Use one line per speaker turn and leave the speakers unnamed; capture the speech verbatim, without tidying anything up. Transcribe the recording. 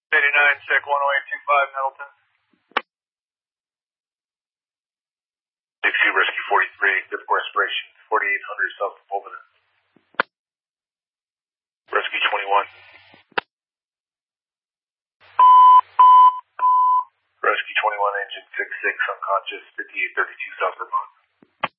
eighty-nine, sec one oh eight two five, Middleton. six two, rescue forty-three, difficult respiration, forty-eight hundred south of Fulton. Rescue twenty-one. Rescue twenty-one, engine six six, unconscious, fifty-eight thirty-two south of Vermont.